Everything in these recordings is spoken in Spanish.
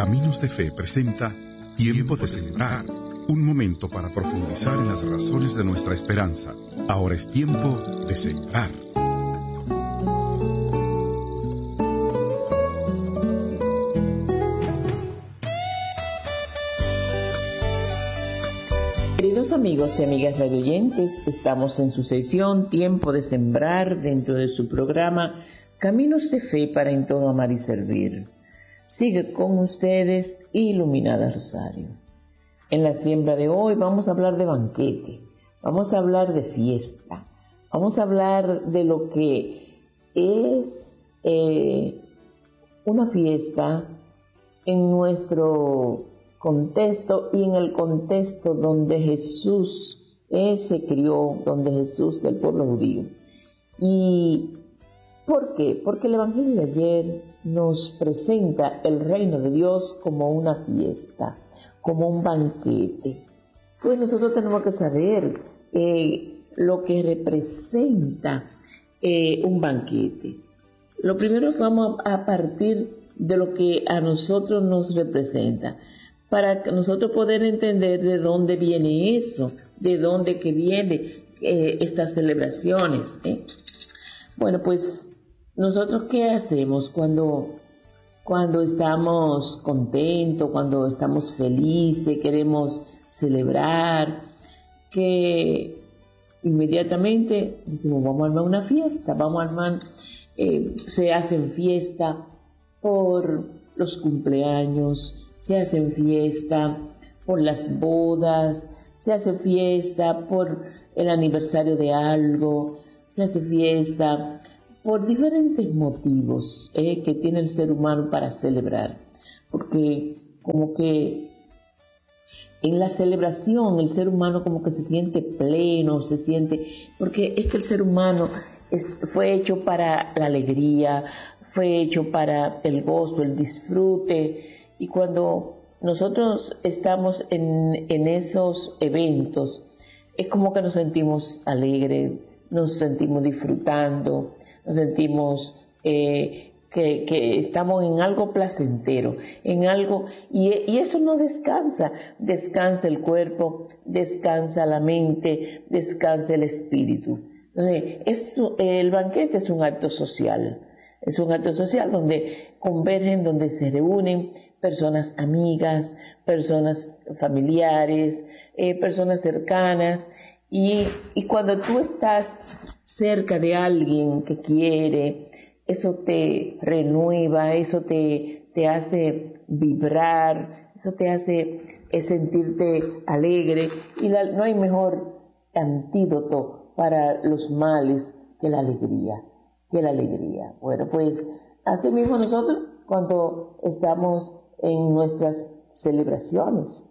Caminos de Fe presenta Tiempo de Sembrar, un momento para profundizar en las razones de nuestra esperanza. Ahora es tiempo de sembrar. Queridos amigos y amigas radioyentes, estamos en su sesión Tiempo de Sembrar dentro de su programa Caminos de Fe para en todo amar y servir. Sigue con ustedes Iluminada Rosario. En la siembra de hoy vamos a hablar de banquete, vamos a hablar de fiesta, vamos a hablar de lo que es una fiesta en nuestro contexto y en el contexto donde Jesús se crió, donde Jesús del pueblo judío. ¿Y por qué? Porque el Evangelio de ayer nos presenta el reino de Dios como una fiesta, como un banquete. Pues nosotros tenemos que saber lo que representa un banquete. Lo primero es que vamos a partir de lo que a nosotros nos representa, para nosotros poder entender de dónde viene eso, de dónde que viene estas celebraciones. Bueno, pues nosotros ¿qué hacemos cuando estamos contentos, cuando estamos felices, queremos celebrar? Que inmediatamente decimos, vamos a armar una fiesta, se hacen fiesta por los cumpleaños, se hacen fiesta por las bodas, se hace fiesta por el aniversario de algo, se hace fiesta por diferentes motivos que tiene el ser humano para celebrar. Porque como que en la celebración el ser humano como que se siente pleno, porque es que el ser humano fue hecho para la alegría, fue hecho para el gozo, el disfrute. Y cuando nosotros estamos en esos eventos, es como que nos sentimos alegres, nos sentimos disfrutando, nos sentimos que estamos en algo placentero, en algo, y eso no descansa el cuerpo, descansa la mente, descansa el espíritu. Entonces, el banquete es un acto social donde convergen, donde se reúnen personas amigas, personas familiares, personas cercanas, y cuando tú estás cerca de alguien que quiere, eso te renueva, eso te hace vibrar, eso te hace sentirte alegre, y no hay mejor antídoto para los males que la alegría. Bueno, pues así mismo nosotros cuando estamos en nuestras celebraciones,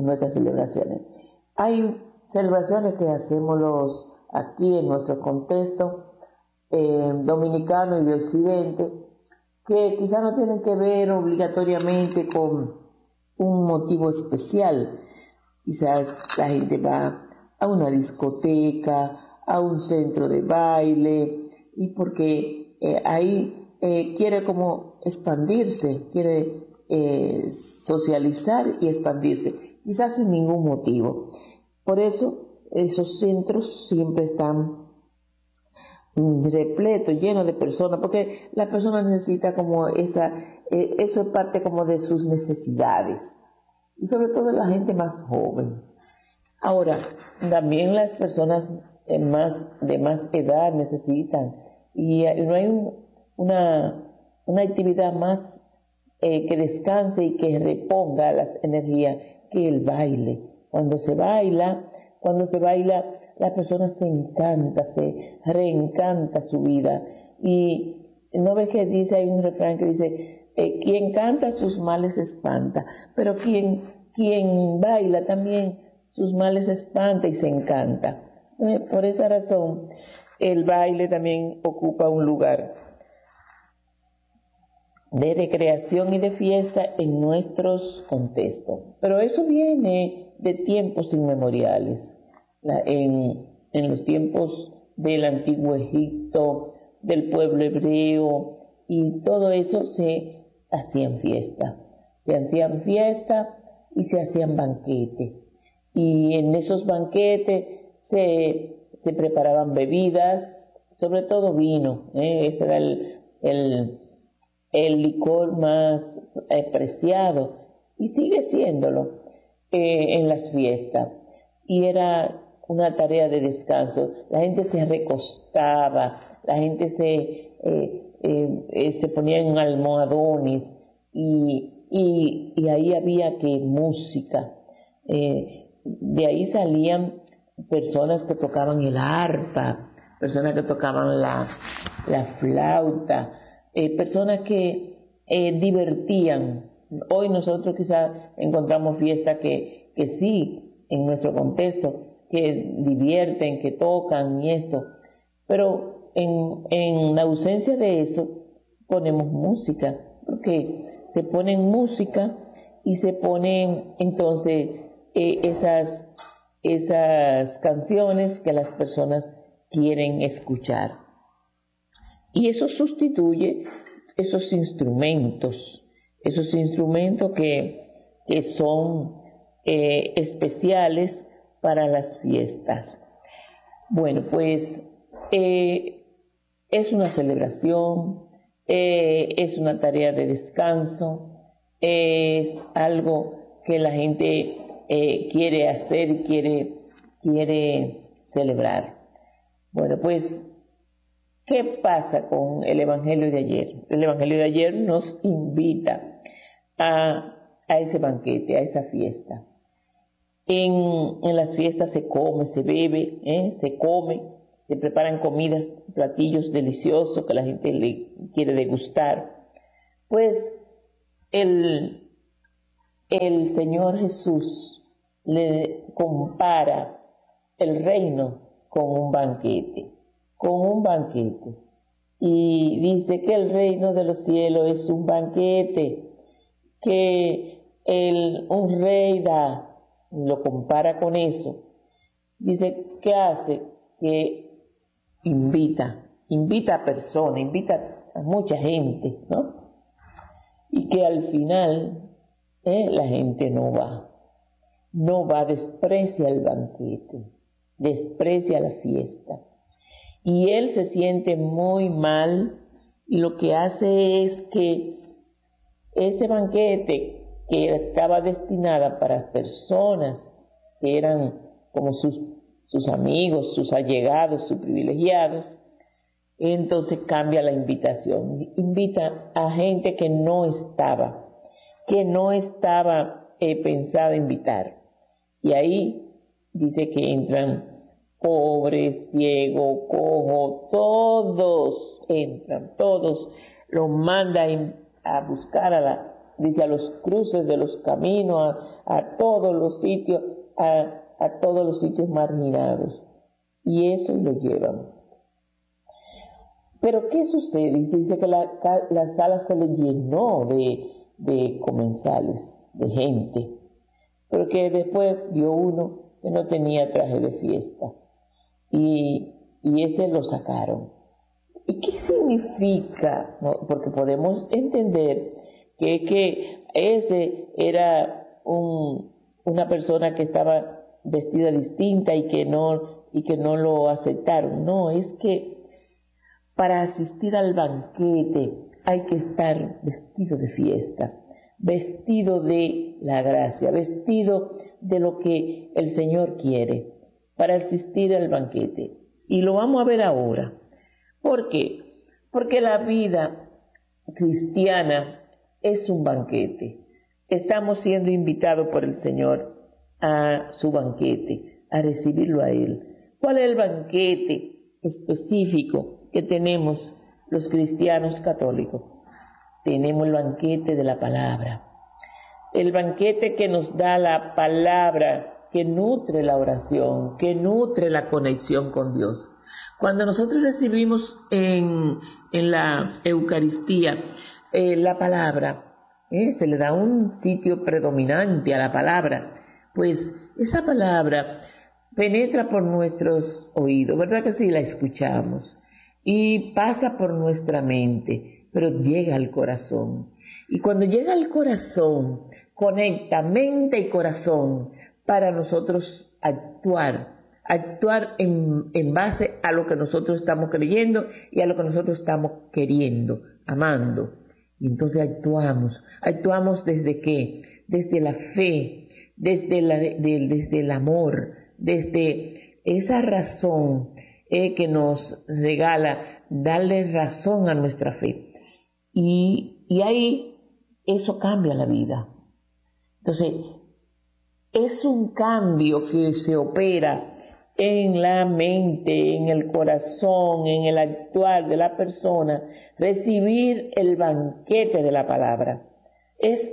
hay celebraciones que hacemos aquí en nuestro contexto dominicano y de Occidente, que quizás no tienen que ver obligatoriamente con un motivo especial. Quizás la gente va a una discoteca, a un centro de baile, y porque ahí quiere como expandirse, quiere socializar y expandirse, quizás sin ningún motivo. Por eso esos centros siempre están repletos, llenos de personas, porque la persona necesita como eso es parte como de sus necesidades, y sobre todo la gente más joven. Ahora, también las personas de más edad necesitan, y no hay una actividad más que descanse y que reponga las energías que el baile. Cuando se baila, la persona se encanta, se reencanta su vida. Y no ves que hay un refrán que dice, quien canta sus males espanta, pero quien baila también sus males espanta y se encanta. Por esa razón, el baile también ocupa un lugar de recreación y de fiesta en nuestros contextos. Pero eso viene de tiempos inmemoriales, en los tiempos del antiguo Egipto, del pueblo hebreo, y todo eso se hacía en fiesta. Se hacían fiestas y se hacían banquetes. Y en esos banquetes se preparaban bebidas, sobre todo vino, ese era el licor más preciado y sigue siéndolo en las fiestas. Y era una tarea de descanso. La gente se recostaba, la gente se ponía en almohadones y ahí había música. De ahí salían personas que tocaban el arpa, personas que tocaban la flauta, personas que divertían. Hoy nosotros quizás encontramos fiestas que sí, en nuestro contexto, que divierten, que tocan y esto, pero en ausencia de eso ponemos música, porque se ponen música y se ponen entonces esas canciones que las personas quieren escuchar. Y eso sustituye esos instrumentos que son especiales para las fiestas. Bueno, pues es una celebración, es una tarea de descanso, es algo que la gente quiere hacer y quiere celebrar. Bueno, pues, ¿qué pasa con el Evangelio de ayer? El Evangelio de ayer nos invita a ese banquete, a esa fiesta. En las fiestas se come, se bebe, se preparan comidas, platillos deliciosos que la gente le quiere degustar. Pues el Señor Jesús le compara el reino con un banquete, y dice que el reino de los cielos es un banquete que un rey da. Lo compara con eso. Dice, ¿qué hace? Que invita a personas, invita a mucha gente, ¿no? Y que al final la gente no va, desprecia el banquete, desprecia la fiesta. Y él se siente muy mal y lo que hace es que ese banquete que estaba destinada para personas que eran como sus amigos, sus allegados, sus privilegiados, entonces cambia la invitación. Invita a gente que no estaba pensada invitar. Y ahí dice que entran pobres, ciegos, cojos, todos entran, todos los manda a buscar dice a los cruces de los caminos, a todos los sitios, a todos los sitios marginados. Y eso lo llevan. Pero ¿qué sucede? Dice que la sala se le llenó de comensales, de gente. Pero que después vio uno que no tenía traje de fiesta. Y ese lo sacaron. ¿Y qué significa? ¿No? Porque podemos entender que ese era una persona que estaba vestida distinta y que no lo aceptaron. No, es que para asistir al banquete hay que estar vestido de fiesta, vestido de la gracia, vestido de lo que el Señor quiere para asistir al banquete. Y lo vamos a ver ahora. ¿Por qué? Porque la vida cristiana es un banquete. Estamos siendo invitados por el Señor a su banquete, a recibirlo a Él. ¿Cuál es el banquete específico que tenemos los cristianos católicos? Tenemos el banquete de la palabra. El banquete que nos da la palabra, que nutre la oración, que nutre la conexión con Dios. Cuando nosotros recibimos en la Eucaristía la palabra, se le da un sitio predominante a la palabra, pues esa palabra penetra por nuestros oídos, ¿verdad que sí? La escuchamos y pasa por nuestra mente, pero llega al corazón. Y cuando llega al corazón, conecta mente y corazón para nosotros actuar en base a lo que nosotros estamos creyendo y a lo que nosotros estamos queriendo, amando. Y entonces actuamos ¿desde qué? Desde la fe, desde el amor, desde esa razón que nos regala, darle razón a nuestra fe. Y ahí eso cambia la vida. Entonces, es un cambio que se opera en la mente, en el corazón, en el actuar de la persona, recibir el banquete de la palabra. Es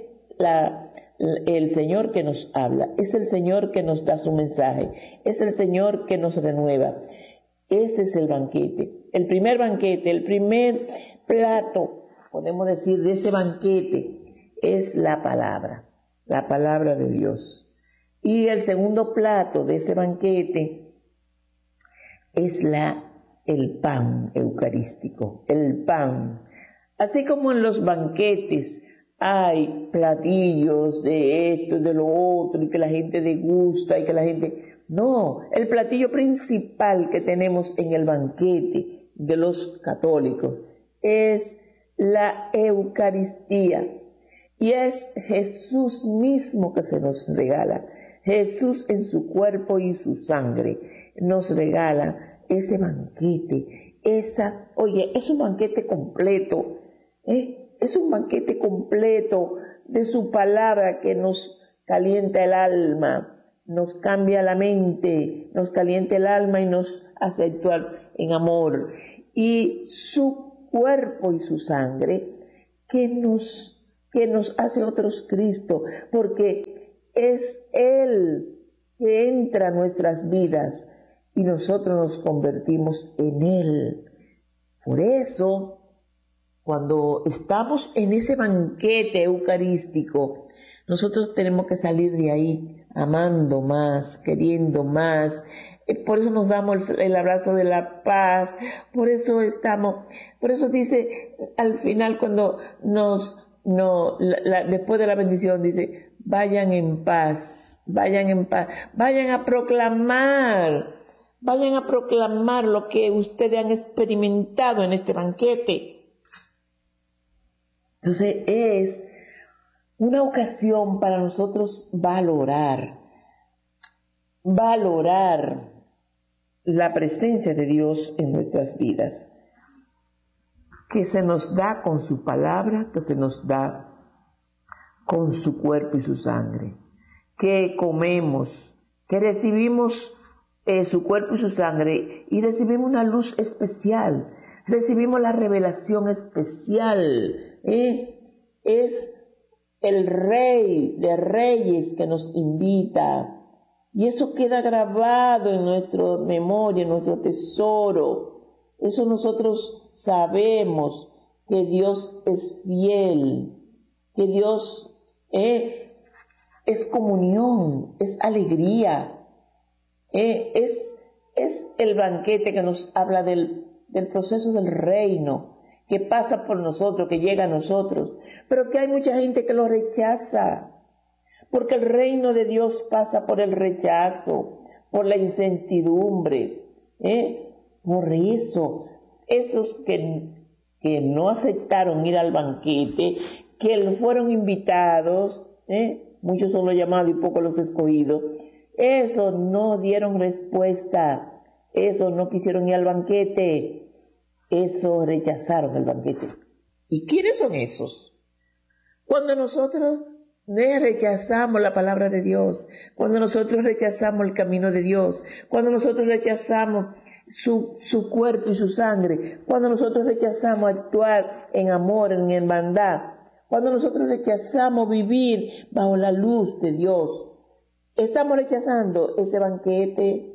el Señor que nos habla, es el Señor que nos da su mensaje, es el Señor que nos renueva. Ese es el banquete. El primer banquete, el primer plato, podemos decir, de ese banquete es la palabra de Dios. Y el segundo plato de ese banquete es el pan eucarístico, el pan. Así como en los banquetes hay platillos de esto, de lo otro, y que la gente degusta, y que la gente... No, el platillo principal que tenemos en el banquete de los católicos es la Eucaristía. Y es Jesús mismo que se nos regala. Jesús en su cuerpo y su sangre nos regala ese banquete. Es un banquete completo. Es un banquete completo de su palabra que nos calienta el alma, nos cambia la mente, nos calienta el alma y nos hace actuar en amor. Y su cuerpo y su sangre que nos hace otros Cristo, porque es Él que entra a nuestras vidas y nosotros nos convertimos en Él. Por eso, cuando estamos en ese banquete eucarístico, nosotros tenemos que salir de ahí amando más, queriendo más. Por eso nos damos el abrazo de la paz, por eso dice al final cuando después de la bendición dice, vayan en paz, vayan a proclamar lo que ustedes han experimentado en este banquete. Entonces es una ocasión para nosotros valorar la presencia de Dios en nuestras vidas, que se nos da con su palabra, que se nos da con su cuerpo y su sangre, que comemos, que recibimos su cuerpo y su sangre y recibimos una luz especial, recibimos la revelación especial. Es el Rey de Reyes que nos invita. Y eso queda grabado en nuestra memoria, en nuestro tesoro. Eso nosotros sabemos que Dios es fiel, que Dios es comunión, es alegría. Es el banquete que nos habla del proceso del reino, que pasa por nosotros, que llega a nosotros. Pero que hay mucha gente que lo rechaza. Porque el reino de Dios pasa por el rechazo, por la incertidumbre. Por eso, esos que no aceptaron ir al banquete, que fueron invitados, muchos son los llamados y pocos los escogidos, esos no dieron respuesta, esos no quisieron ir al banquete, esos rechazaron el banquete. ¿Y quiénes son esos? Cuando nosotros rechazamos la palabra de Dios, cuando nosotros rechazamos el camino de Dios, cuando nosotros rechazamos su cuerpo y su sangre, cuando nosotros rechazamos actuar en amor, en hermandad, cuando nosotros rechazamos vivir bajo la luz de Dios, estamos rechazando ese banquete.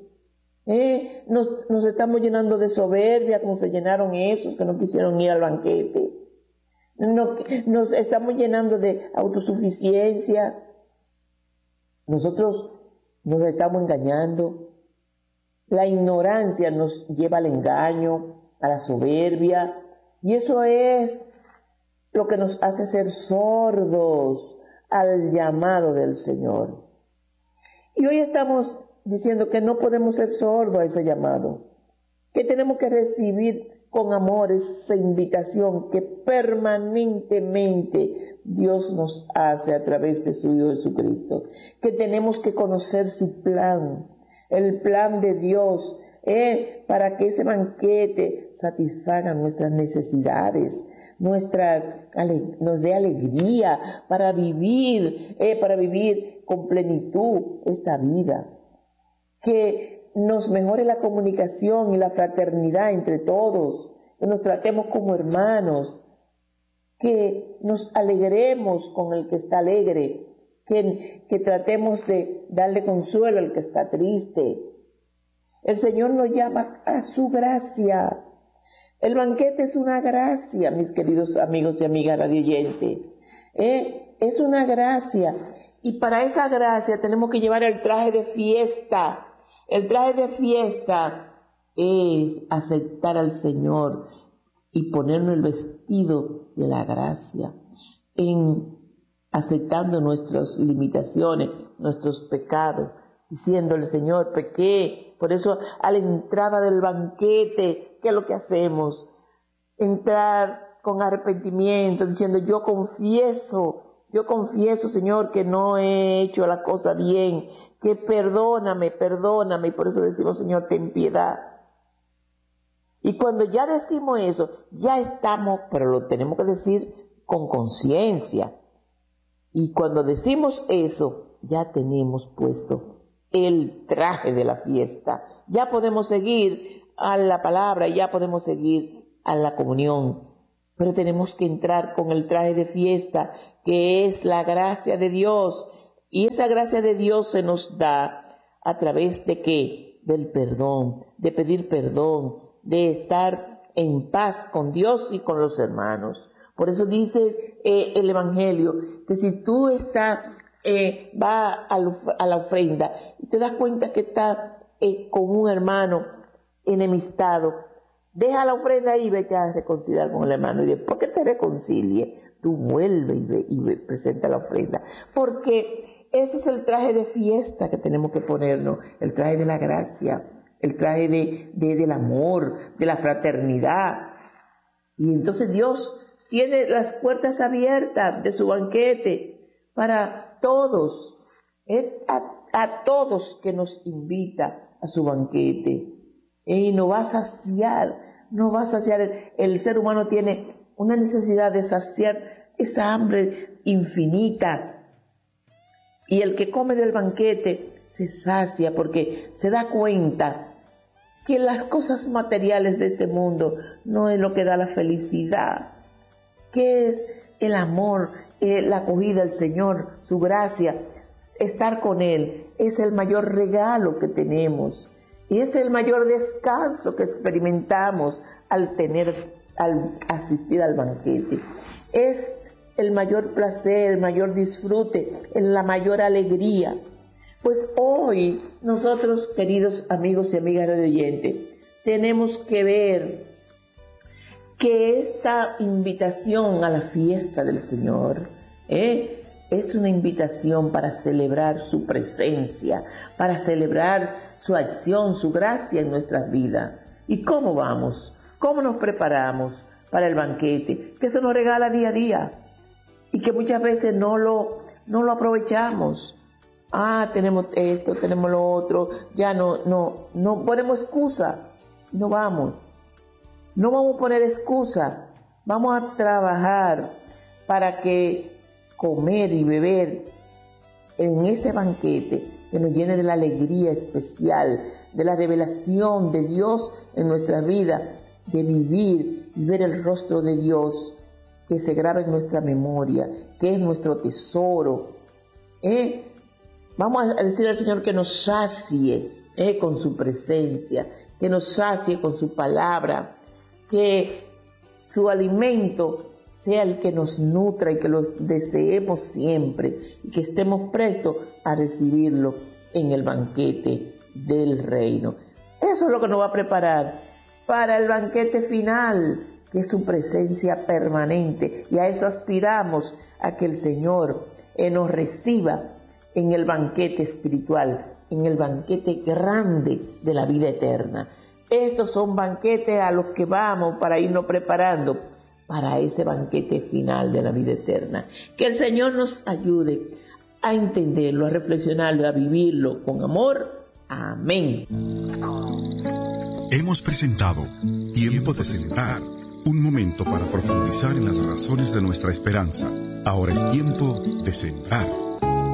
Nos estamos llenando de soberbia como se llenaron esos que no quisieron ir al banquete. Nos estamos llenando de autosuficiencia. Nosotros nos estamos engañando. La ignorancia nos lleva al engaño, a la soberbia. Y eso es lo que nos hace ser sordos al llamado del Señor. Y hoy estamos diciendo que no podemos ser sordos a ese llamado, que tenemos que recibir con amor esa invitación que permanentemente Dios nos hace a través de su Hijo Jesucristo, que tenemos que conocer su plan, el plan de Dios, para que ese banquete satisfaga nuestras necesidades, nos dé alegría para vivir con plenitud esta vida, que nos mejore la comunicación y la fraternidad entre todos, que nos tratemos como hermanos, que nos alegremos con el que está alegre, que tratemos de darle consuelo al que está triste. El Señor nos llama a su gracia. El banquete es una gracia, mis queridos amigos y amigas radioyentes. Es una gracia. Y para esa gracia tenemos que llevar el traje de fiesta. El traje de fiesta es aceptar al Señor y ponernos el vestido de la gracia, aceptando nuestras limitaciones, nuestros pecados, diciéndole: Señor, pequé. Por eso a la entrada del banquete, ¿qué es lo que hacemos? Entrar con arrepentimiento, diciendo: yo confieso, Señor, que no he hecho la cosa bien, que perdóname, y por eso decimos: Señor, ten piedad. Y cuando ya decimos eso, ya estamos, pero lo tenemos que decir con conciencia. Y cuando decimos eso, ya tenemos puesto el traje de la fiesta. Ya podemos seguir a la palabra, ya podemos seguir a la comunión. Pero tenemos que entrar con el traje de fiesta, que es la gracia de Dios. Y esa gracia de Dios se nos da a través de ¿qué? Del perdón, de pedir perdón, de estar en paz con Dios y con los hermanos. Por eso dice el Evangelio que si tú vas a la ofrenda y te das cuenta que estás con un hermano enemistado, deja la ofrenda ahí y vete a reconciliar con el hermano. Y después que te reconcilie, tú vuelve y presenta la ofrenda. Porque ese es el traje de fiesta que tenemos que ponernos, el traje de la gracia, el traje del amor, de la fraternidad. Y entonces Dios tiene las puertas abiertas de su banquete para todos, a todos que nos invita a su banquete. Y no va a saciar. El ser humano tiene una necesidad de saciar esa hambre infinita. Y el que come del banquete se sacia porque se da cuenta que las cosas materiales de este mundo no es lo que da la felicidad, que es el amor, la acogida del Señor, su gracia, estar con Él, es el mayor regalo que tenemos. Y es el mayor descanso que experimentamos al asistir al banquete. Es el mayor placer, el mayor disfrute, la mayor alegría. Pues hoy nosotros, queridos amigos y amigas de oyentes, tenemos que ver que esta invitación a la fiesta del Señor es una invitación para celebrar su presencia, para celebrar su acción, su gracia en nuestras vidas. ¿Y cómo vamos? ¿Cómo nos preparamos para el banquete? Que se nos regala día a día y que muchas veces no lo aprovechamos. Tenemos esto, tenemos lo otro, ya no ponemos excusa, no vamos a poner excusa, vamos a trabajar para que comer y beber en ese banquete que nos llene de la alegría especial, de la revelación de Dios en nuestra vida, de vivir y ver el rostro de Dios que se graba en nuestra memoria, que es nuestro tesoro. Vamos a decir al Señor que nos sacie con su presencia, que nos sacie con su palabra, que su alimento sea el que nos nutra y que lo deseemos siempre y que estemos prestos a recibirlo en el banquete del reino. Eso es lo que nos va a preparar para el banquete final, que es su presencia permanente, y a eso aspiramos, a que el Señor nos reciba en el banquete espiritual, en el banquete grande de la vida eterna. Estos son banquetes a los que vamos para irnos preparando para ese banquete final de la vida eterna. Que el Señor nos ayude a entenderlo, a reflexionarlo, a vivirlo con amor. Amén. Hemos presentado Tiempo de Sembrar, un momento para profundizar en las razones de nuestra esperanza. Ahora es tiempo de sembrar.